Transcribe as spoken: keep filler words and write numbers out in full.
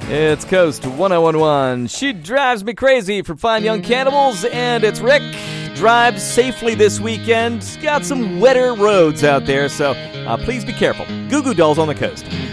It's Coast one oh one point one. She drives me crazy for Fine Young Cannibals, and it's Rick. Drive safely this weekend. Got some wetter roads out there, so uh, please be careful. Goo Goo Dolls on the Coast.